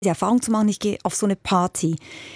die Erfahrung zu machen, ich gehe auf so eine Party.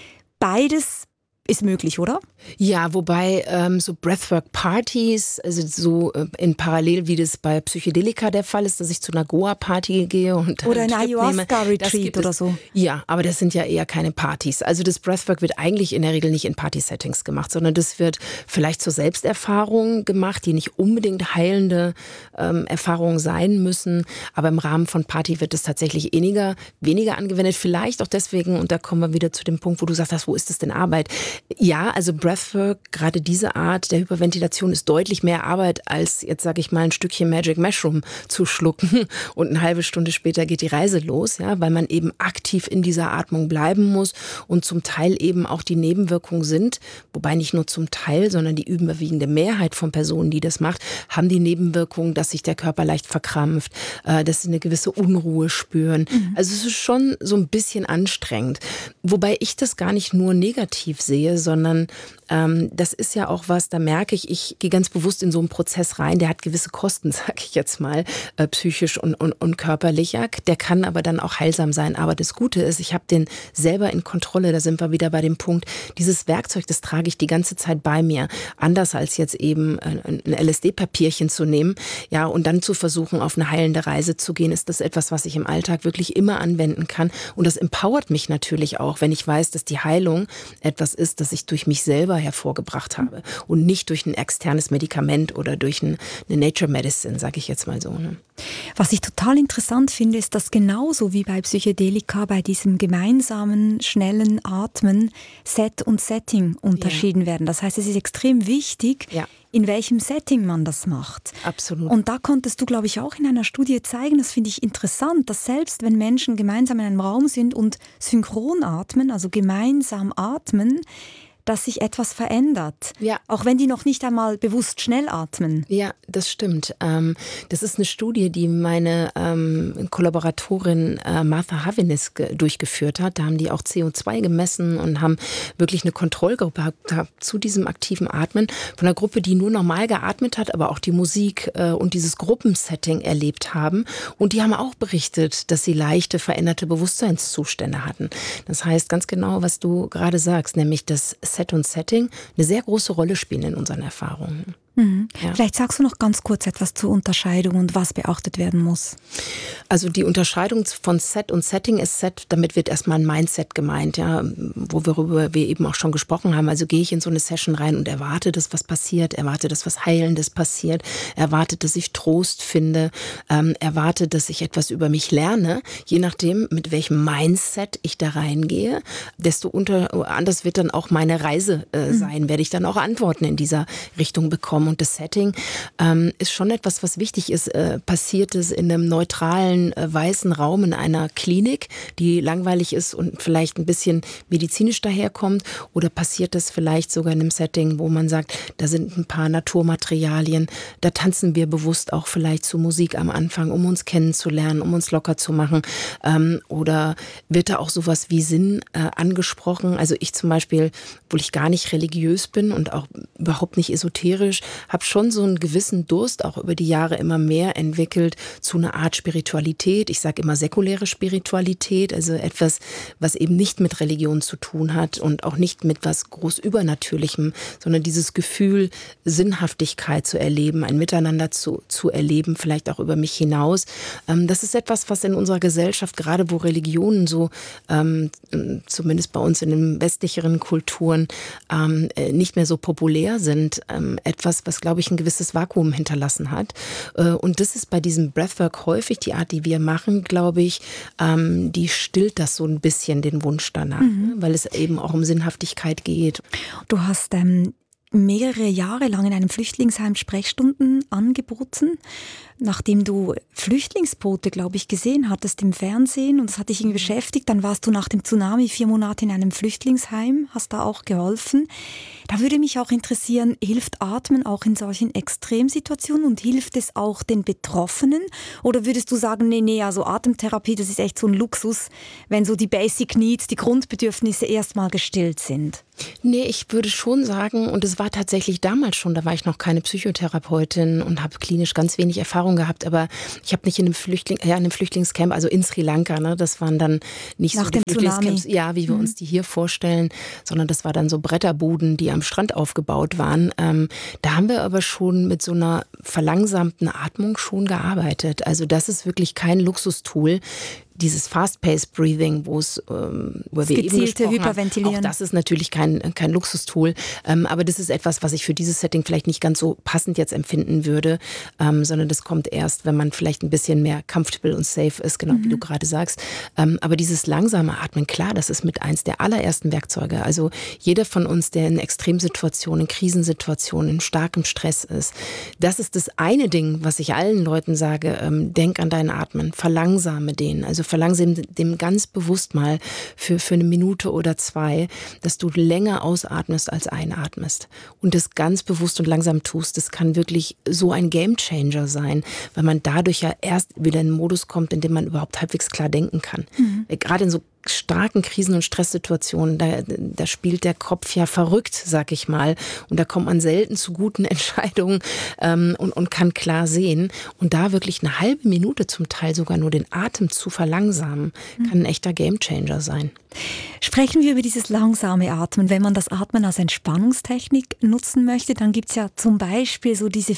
Beides ist möglich, oder? Ja, wobei so Breathwork-Partys, also so in Parallel, wie das bei Psychedelika der Fall ist, dass ich zu einer Goa-Party gehe und oder ein Ayahuasca-Retreat oder so. Ja, aber das sind ja eher keine Partys. Also das Breathwork wird eigentlich in der Regel nicht in Party-Settings gemacht, sondern das wird vielleicht zur Selbsterfahrung gemacht, die nicht unbedingt heilende Erfahrungen sein müssen. Aber im Rahmen von Party wird es tatsächlich weniger angewendet. Vielleicht auch deswegen, und da kommen wir wieder zu dem Punkt, wo du sagst, wo ist das denn Arbeit? Ja, also Breathwork, gerade diese Art der Hyperventilation ist deutlich mehr Arbeit, als jetzt sage ich mal ein Stückchen Magic Mushroom zu schlucken und eine halbe Stunde später geht die Reise los, ja, weil man eben aktiv in dieser Atmung bleiben muss und zum Teil eben auch die Nebenwirkungen sind, wobei nicht nur zum Teil, sondern die überwiegende Mehrheit von Personen, die das macht, haben die Nebenwirkungen, dass sich der Körper leicht verkrampft, dass sie eine gewisse Unruhe spüren. Also es ist schon so ein bisschen anstrengend, wobei ich das gar nicht nur negativ sehe, sondern das ist ja auch was, da merke ich gehe ganz bewusst in so einen Prozess rein, der hat gewisse Kosten, sag ich jetzt mal, psychisch und körperlich. Ja, der kann aber dann auch heilsam sein. Aber das Gute ist, ich habe den selber in Kontrolle, da sind wir wieder bei dem Punkt, dieses Werkzeug, das trage ich die ganze Zeit bei mir. Anders als jetzt eben ein LSD-Papierchen zu nehmen, ja, und dann zu versuchen, auf eine heilende Reise zu gehen, ist das etwas, was ich im Alltag wirklich immer anwenden kann. Und das empowert mich natürlich auch, wenn ich weiß, dass die Heilung etwas ist, das ich durch mich selber hervorgebracht habe und nicht durch ein externes Medikament oder durch eine Nature Medicine, sage ich jetzt mal so. Ne? Was ich total interessant finde, ist, dass genauso wie bei Psychedelika bei diesem gemeinsamen, schnellen Atmen Set und Setting unterschieden werden. Das heißt, es ist extrem wichtig, in welchem Setting man das macht. Absolut. Und da konntest du, glaube ich, auch in einer Studie zeigen, das finde ich interessant, dass selbst wenn Menschen gemeinsam in einem Raum sind und synchron atmen, also gemeinsam atmen, dass sich etwas verändert. Ja. Auch wenn die noch nicht einmal bewusst schnell atmen. Ja, das stimmt. Das ist eine Studie, die meine Kollaboratorin Martha Havenis durchgeführt hat. Da haben die auch CO2 gemessen und haben wirklich eine Kontrollgruppe gehabt zu diesem aktiven Atmen von einer Gruppe, die nur normal geatmet hat, aber auch die Musik und dieses Gruppensetting erlebt haben. Und die haben auch berichtet, dass sie leichte, veränderte Bewusstseinszustände hatten. Das heißt ganz genau, was du gerade sagst, nämlich das Set und Setting eine sehr große Rolle spielen in unseren Erfahrungen. Ja. Vielleicht sagst du noch ganz kurz etwas zur Unterscheidung und was beachtet werden muss. Also die Unterscheidung von Set und Setting ist Set, damit wird erstmal ein Mindset gemeint, ja, worüber wir eben auch schon gesprochen haben. Also gehe ich in so eine Session rein und erwarte, dass was passiert, erwarte, dass was Heilendes passiert, erwarte, dass ich Trost finde, erwarte, dass ich etwas über mich lerne. Je nachdem, mit welchem Mindset ich da reingehe, desto anders wird dann auch meine Reise sein, werde ich dann auch Antworten in dieser Richtung bekommen. Und das Setting ist schon etwas, was wichtig ist. Passiert es in einem neutralen, weißen Raum in einer Klinik, die langweilig ist und vielleicht ein bisschen medizinisch daherkommt? Oder passiert es vielleicht sogar in einem Setting, wo man sagt, da sind ein paar Naturmaterialien, da tanzen wir bewusst auch vielleicht zu Musik am Anfang, um uns kennenzulernen, um uns locker zu machen? Oder wird da auch sowas wie Sinn angesprochen? Also ich zum Beispiel, obwohl ich gar nicht religiös bin und auch überhaupt nicht esoterisch, habe schon so einen gewissen Durst auch über die Jahre immer mehr entwickelt zu einer Art Spiritualität. Ich sage immer säkuläre Spiritualität, also etwas, was eben nicht mit Religion zu tun hat und auch nicht mit was groß Übernatürlichem, sondern dieses Gefühl, Sinnhaftigkeit zu erleben, ein Miteinander zu erleben, vielleicht auch über mich hinaus. Das ist etwas, was in unserer Gesellschaft, gerade wo Religionen so, zumindest bei uns in den westlicheren Kulturen, nicht mehr so populär sind, etwas, was, glaube ich, ein gewisses Vakuum hinterlassen hat. Und das ist bei diesem Breathwork häufig die Art, die wir machen, glaube ich, die stillt das so ein bisschen, den Wunsch danach, weil es eben auch um Sinnhaftigkeit geht. Du hast mehrere Jahre lang in einem Flüchtlingsheim Sprechstunden angeboten, nachdem du Flüchtlingsboote, glaube ich, gesehen hattest im Fernsehen und das hat dich irgendwie beschäftigt. Dann warst du nach dem Tsunami 4 Monate in einem Flüchtlingsheim, hast da auch geholfen. Da würde mich auch interessieren, hilft Atmen auch in solchen Extremsituationen und hilft es auch den Betroffenen? Oder würdest du sagen, nee, also Atemtherapie, das ist echt so ein Luxus, wenn so die Basic Needs, die Grundbedürfnisse erstmal gestillt sind? Nee, ich würde schon sagen, und es war tatsächlich damals schon, da war ich noch keine Psychotherapeutin und habe klinisch ganz wenig Erfahrung Erfahrung gehabt, aber ich habe nicht in einem Flüchtlingscamp, also in Sri Lanka, ne, das waren dann nicht nach so die Flüchtlingscamps, Tsunami. ja, wie wir uns die hier vorstellen, sondern das war dann so Bretterbuden, die am Strand aufgebaut waren. Da haben wir aber schon mit so einer verlangsamten Atmung schon gearbeitet. Also das ist wirklich kein Luxustool. Dieses Fast-Paced Breathing, wo wir eben gesprochen haben, auch das ist natürlich kein Luxustool, aber das ist etwas, was ich für dieses Setting vielleicht nicht ganz so passend jetzt empfinden würde, sondern das kommt erst, wenn man vielleicht ein bisschen mehr comfortable und safe ist, genau wie du gerade sagst. Aber dieses langsame Atmen, klar, das ist mit eins der allerersten Werkzeuge. Also jeder von uns, der in Extremsituationen, in Krisensituationen, in starkem Stress ist, das ist das eine Ding, was ich allen Leuten sage, denk an deinen Atmen, verlangsame den, also verlangsame dem ganz bewusst mal für eine Minute oder 2, dass du länger ausatmest als einatmest. Und das ganz bewusst und langsam tust, das kann wirklich so ein Gamechanger sein, weil man dadurch ja erst wieder in einen Modus kommt, in dem man überhaupt halbwegs klar denken kann. Gerade in so starken Krisen- und Stresssituationen, da spielt der Kopf ja verrückt, sag ich mal. Und da kommt man selten zu guten Entscheidungen und kann klar sehen. Und da wirklich eine halbe Minute zum Teil sogar nur den Atem zu verlangsamen, kann ein echter Gamechanger sein. Sprechen wir über dieses langsame Atmen. Wenn man das Atmen als Entspannungstechnik nutzen möchte, dann gibt es ja zum Beispiel so diese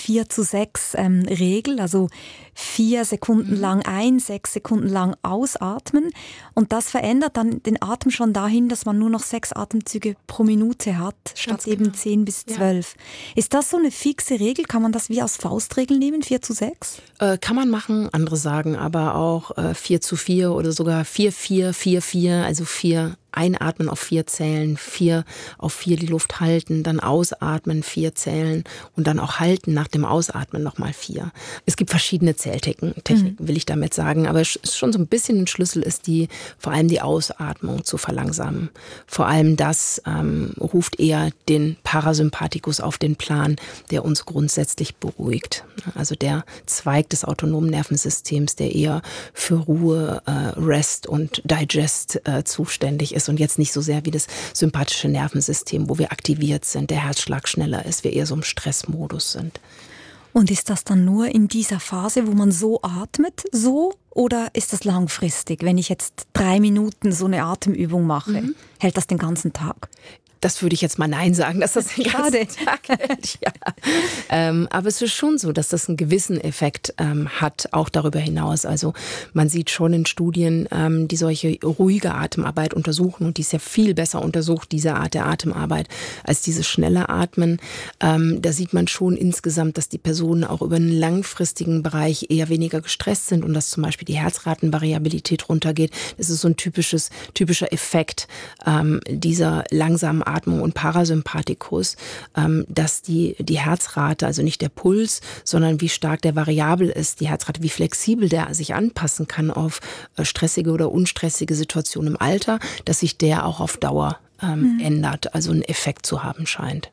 4:6 Regel, also 4 Sekunden lang ein, 6 Sekunden lang ausatmen. Und das verändert dann den Atem schon dahin, dass man nur noch 6 Atemzüge pro Minute hat, statt eben 10 bis 12. Ja. Ist das so eine fixe Regel? Kann man das wie als Faustregel nehmen, 4:6? Kann man machen, andere sagen aber auch 4:4 oder sogar 4:4, 4:4, also 4 einatmen auf 4 zählen, 4 auf 4 die Luft halten, dann ausatmen, 4 zählen und dann auch halten nach dem Ausatmen nochmal 4. Es gibt verschiedene Zähltechniken, will ich damit sagen, aber schon so ein bisschen ein Schlüssel ist vor allem die Ausatmung zu verlangsamen. Vor allem das ruft eher den Parasympathikus auf den Plan, der uns grundsätzlich beruhigt. Also der Zweig des autonomen Nervensystems, der eher für Ruhe, Rest und Digest zuständig ist und jetzt nicht so sehr wie das sympathische Nervensystem, wo wir aktiviert sind, der Herzschlag schneller ist, wir eher so im Stressmodus sind. Und ist das dann nur in dieser Phase, wo man so atmet, so? Oder ist das langfristig? Wenn ich jetzt 3 Minuten so eine Atemübung mache, hält das den ganzen Tag? Das würde ich jetzt mal nein sagen, dass das den ganzen Tag hält. Ja. Aber es ist schon so, dass das einen gewissen Effekt hat, auch darüber hinaus. Also man sieht schon in Studien, die solche ruhige Atemarbeit untersuchen und die ist ja viel besser untersucht, diese Art der Atemarbeit, als dieses schnelle Atmen. Da sieht man schon insgesamt, dass die Personen auch über einen langfristigen Bereich eher weniger gestresst sind und dass zum Beispiel die Herzratenvariabilität runtergeht. Das ist so ein typischer Effekt dieser langsamen Atmung und Parasympathikus, dass die Herzrate, also nicht der Puls, sondern wie stark der variabel ist, die Herzrate, wie flexibel der sich anpassen kann auf stressige oder unstressige Situationen im Alter, dass sich der auch auf Dauer ändert, also einen Effekt zu haben scheint.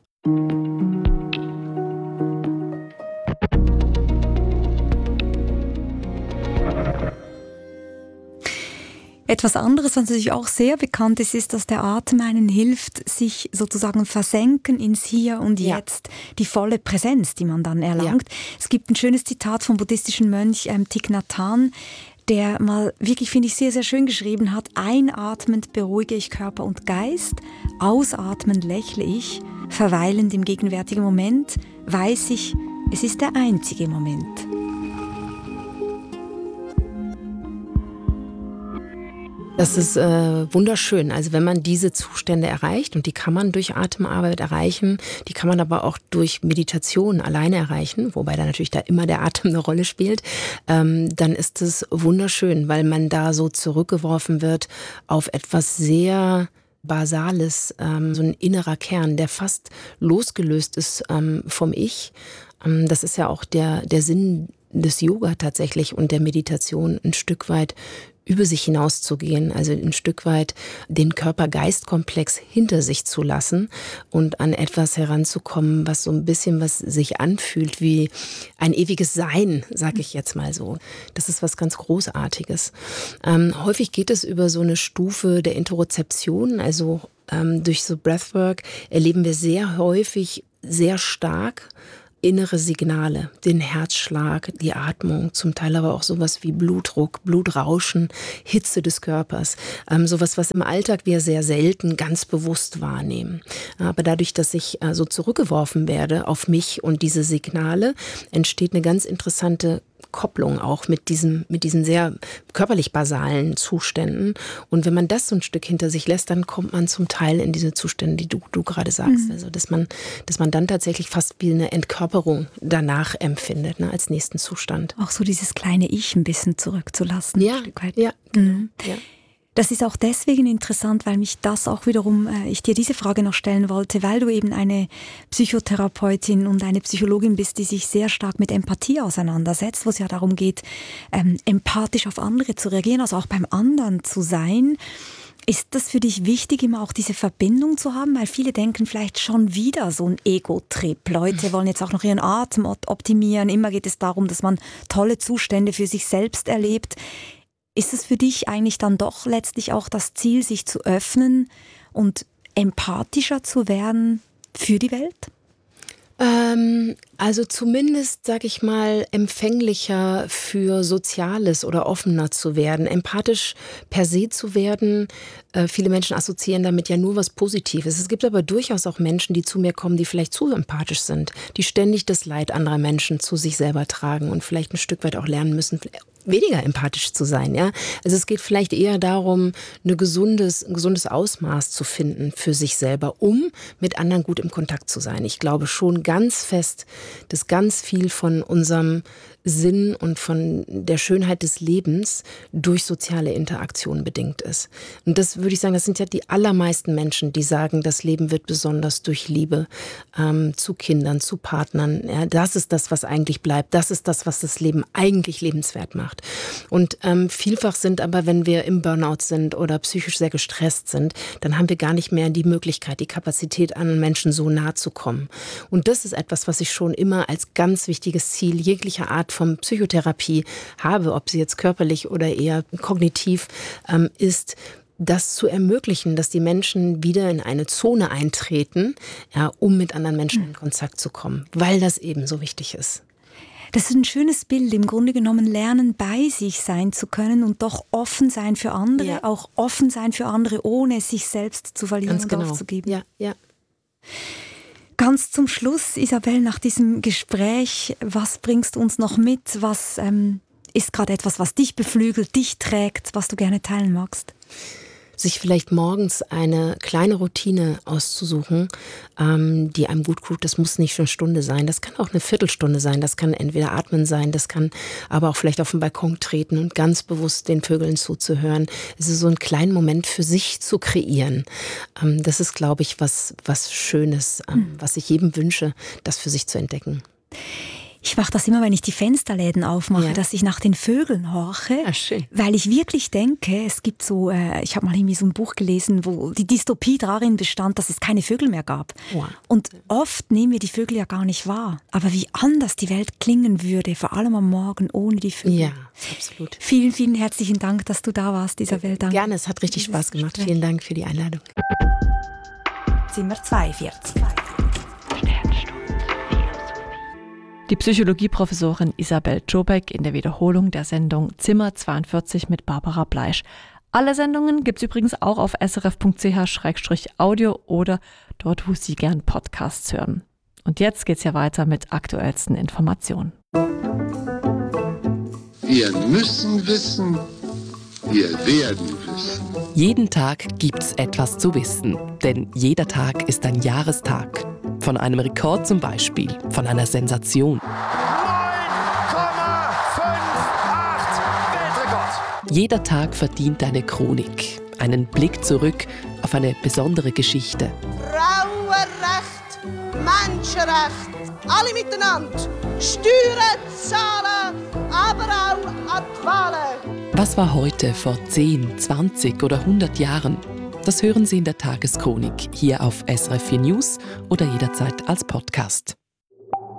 Etwas anderes, was natürlich auch sehr bekannt ist, ist, dass der Atem einen hilft, sich sozusagen versenken ins Hier und Jetzt, die volle Präsenz, die man dann erlangt. Ja. Es gibt ein schönes Zitat vom buddhistischen Mönch Thich Nhat Hanh, der mal wirklich, finde ich, sehr, sehr schön geschrieben hat: Einatmend beruhige ich Körper und Geist, ausatmend lächle ich, verweilend im gegenwärtigen Moment weiß ich, es ist der einzige Moment. Das ist wunderschön. Also wenn man diese Zustände erreicht, und die kann man durch Atemarbeit erreichen, die kann man aber auch durch Meditation alleine erreichen, wobei da natürlich immer der Atem eine Rolle spielt, dann ist es wunderschön, weil man da so zurückgeworfen wird auf etwas sehr Basales, so ein innerer Kern, der fast losgelöst ist vom Ich. Das ist ja auch der Sinn des Yoga tatsächlich und der Meditation, ein Stück weit über sich hinauszugehen, also ein Stück weit den Körper-Geist-Komplex hinter sich zu lassen und an etwas heranzukommen, was so ein bisschen was sich anfühlt wie ein ewiges Sein, sag ich jetzt mal so. Das ist was ganz Großartiges. Häufig geht es über so eine Stufe der Interozeption, also durch so Breathwork erleben wir sehr häufig sehr stark innere Signale, den Herzschlag, die Atmung, zum Teil aber auch sowas wie Blutdruck, Blutrauschen, Hitze des Körpers, sowas, was im Alltag wir sehr selten ganz bewusst wahrnehmen. Aber dadurch, dass ich so zurückgeworfen werde auf mich und diese Signale, entsteht eine ganz interessante Kopplung auch mit diesen sehr körperlich basalen Zuständen. Und wenn man das so ein Stück hinter sich lässt, dann kommt man zum Teil in diese Zustände, die du gerade sagst. Also dass man dann tatsächlich fast wie eine Entkörperung danach empfindet, ne, als nächsten Zustand. Auch so dieses kleine Ich ein bisschen zurückzulassen. Ja, ein Stück weit. ja, genau. Ja. Das ist auch deswegen interessant, weil mich das auch wiederum, ich dir diese Frage noch stellen wollte, weil du eben eine Psychotherapeutin und eine Psychologin bist, die sich sehr stark mit Empathie auseinandersetzt, wo es ja darum geht, empathisch auf andere zu reagieren, also auch beim anderen zu sein. Ist das für dich wichtig, immer auch diese Verbindung zu haben? Weil viele denken vielleicht schon wieder so ein Ego-Trip. Leute wollen jetzt auch noch ihren Atem optimieren. Immer geht es darum, dass man tolle Zustände für sich selbst erlebt. Ist es für dich eigentlich dann doch letztlich auch das Ziel, sich zu öffnen und empathischer zu werden für die Welt? Also zumindest, sag ich mal, empfänglicher für Soziales oder offener zu werden. Empathisch per se zu werden, viele Menschen assoziieren damit ja nur was Positives. Es gibt aber durchaus auch Menschen, die zu mir kommen, die vielleicht zu empathisch sind, die ständig das Leid anderer Menschen zu sich selber tragen und vielleicht ein Stück weit auch lernen müssen, weniger empathisch zu sein, ja. Also es geht vielleicht eher darum, ein gesundes Ausmaß zu finden für sich selber, um mit anderen gut im Kontakt zu sein. Ich glaube schon ganz fest, dass ganz viel von unserem Sinn und von der Schönheit des Lebens durch soziale Interaktion bedingt ist. Und das würde ich sagen, das sind ja die allermeisten Menschen, die sagen, das Leben wird besonders durch Liebe zu Kindern, zu Partnern. Ja, das ist das, was eigentlich bleibt. Das ist das, was das Leben eigentlich lebenswert macht. Und vielfach sind aber, wenn wir im Burnout sind oder psychisch sehr gestresst sind, dann haben wir gar nicht mehr die Möglichkeit, die Kapazität, an Menschen so nah zu kommen. Und das ist etwas, was ich schon immer als ganz wichtiges Ziel jeglicher Art von Psychotherapie habe, ob sie jetzt körperlich oder eher kognitiv ist, das zu ermöglichen, dass die Menschen wieder in eine Zone eintreten, ja, um mit anderen Menschen in Kontakt zu kommen, weil das eben so wichtig ist. Das ist ein schönes Bild, im Grunde genommen lernen, bei sich sein zu können und doch offen sein für andere, ja. Auch offen sein für andere, ohne sich selbst zu verlieren und aufzugeben. Ja, ja. Ganz zum Schluss, Isabel, nach diesem Gespräch, was bringst du uns noch mit? Was ist gerade etwas, was dich beflügelt, dich trägt, was du gerne teilen magst? Sich vielleicht morgens eine kleine Routine auszusuchen, die einem gut tut. Das muss nicht eine Stunde sein, das kann auch eine Viertelstunde sein, das kann entweder atmen sein, das kann aber auch vielleicht auf den Balkon treten und ganz bewusst den Vögeln zuzuhören. Es ist so einen kleinen Moment für sich zu kreieren. Das ist, glaube ich, was Schönes, was ich jedem wünsche, das für sich zu entdecken. Ich mache das immer, wenn ich die Fensterläden aufmache, dass ich nach den Vögeln horche, weil ich wirklich denke, es gibt so, ich habe mal irgendwie so ein Buch gelesen, wo die Dystopie darin bestand, dass es keine Vögel mehr gab. Wow. Und oft nehmen wir die Vögel ja gar nicht wahr. Aber wie anders die Welt klingen würde, vor allem am Morgen ohne die Vögel. Ja, absolut. Vielen, vielen herzlichen Dank, dass du da warst, Isabel. Danke. Gerne, es hat richtig Spaß gemacht. Vielen Dank für die Einladung. Zimmer 42. Die Psychologieprofessorin Isabel Czobek in der Wiederholung der Sendung Zimmer 42 mit Barbara Bleisch. Alle Sendungen gibt es übrigens auch auf srf.ch/audio oder dort, wo Sie gern Podcasts hören. Und jetzt geht's ja weiter mit aktuellsten Informationen. Wir müssen wissen, wir werden wissen. Jeden Tag gibt's etwas zu wissen, denn jeder Tag ist ein Jahrestag. Von einem Rekord zum Beispiel, von einer Sensation. 9,58 Weltrekord. Jeder Tag verdient eine Chronik, einen Blick zurück auf eine besondere Geschichte. Frauenrecht, Menschenrecht, alle miteinander. Steuern, zahlen, aber auch an die Wahlen. Was war heute vor 10, 20 oder 100 Jahren? Das hören Sie in der Tageschronik hier auf SRF 4 News oder jederzeit als Podcast.